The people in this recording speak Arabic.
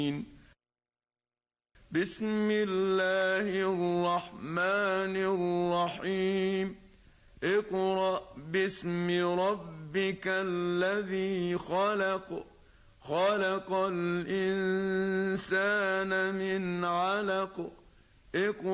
بسم الله الرحمن الرحيم اقرأ باسم ربك الذي خلق خلق الإنسان من علق